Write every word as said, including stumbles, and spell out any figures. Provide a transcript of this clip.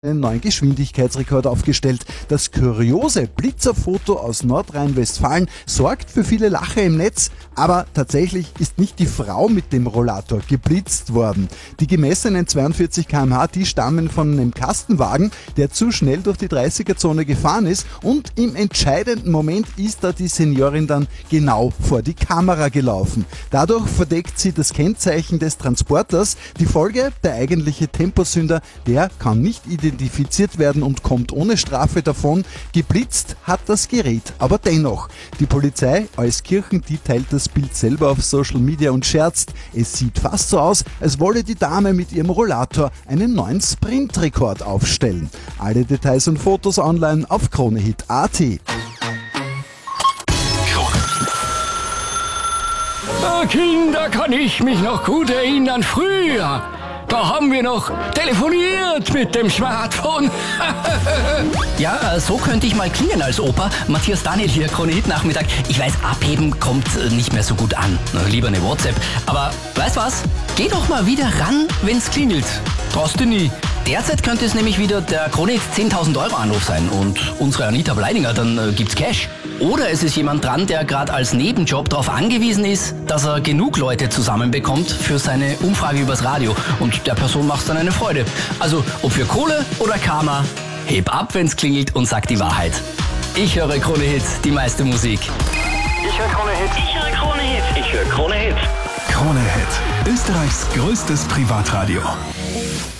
einen neuen Geschwindigkeitsrekord aufgestellt. Das kuriose Blitzerfoto aus Nordrhein-Westfalen sorgt für viele Lacher im Netz, aber tatsächlich ist nicht die Frau mit dem Rollator geblitzt worden. Die gemessenen zweiundvierzig Kilometer pro Stunde, die stammen von einem Kastenwagen, der zu schnell durch die dreißiger-Zone gefahren ist, und im entscheidenden Moment ist da die Seniorin dann genau vor die Kamera gelaufen. Dadurch verdeckt sie das Kennzeichen des Transporters. Die Folge: der eigentliche Temposünder, der kann nicht identifiziert identifiziert werden und kommt ohne Strafe davon. Geblitzt hat das Gerät aber dennoch. Die Polizei Euskirchen, die teilt das Bild selber auf Social Media und scherzt: Es sieht fast so aus, als wolle die Dame mit ihrem Rollator einen neuen Sprintrekord aufstellen. Alle Details und Fotos online auf kronehit punkt at. Oh, Kinder, kann ich mich noch gut erinnern, früher. Da haben wir noch telefoniert mit dem Smartphone. Ja, so könnte ich mal klingen als Opa. Matthias Daniel hier, Krone-Hit Nachmittag. Ich weiß, abheben kommt nicht mehr so gut an. Na, lieber eine WhatsApp. Aber weißt was? Geh doch mal wieder ran, wenn's klingelt. Traust du nie. Derzeit könnte es nämlich wieder der Krone-Hit zehntausend Euro Anruf sein und unsere Anita Bleidinger, dann äh, gibt's Cash. Oder es ist jemand dran, der gerade als Nebenjob darauf angewiesen ist, dass er genug Leute zusammenbekommt für seine Umfrage übers Radio. Und der Person macht's dann eine Freude. Also, ob für Kohle oder Karma, heb ab, wenn's klingelt, und sag die Wahrheit. Ich höre Krone-Hit, die meiste Musik. Ich höre Krone-Hit. Ich höre Krone-Hit. Ich höre Krone-Hit. Krone-Hit, Österreichs größtes Privatradio.